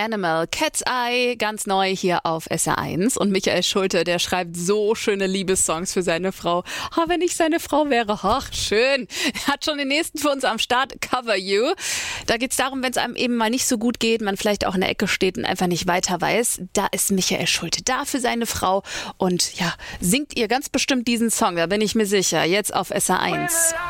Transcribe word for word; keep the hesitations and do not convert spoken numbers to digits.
Animal, Cat's Eye, ganz neu hier auf S R eins. Und Michael Schulte, der schreibt so schöne Liebessongs für seine Frau. Oh, wenn ich seine Frau wäre, ach, schön. Er hat schon den nächsten für uns am Start, Cover You. Da geht's darum, wenn es einem eben mal nicht so gut geht, man vielleicht auch in der Ecke steht und einfach nicht weiter weiß. Da ist Michael Schulte da für seine Frau und ja, singt ihr ganz bestimmt diesen Song, da bin ich mir sicher. Jetzt auf S R eins.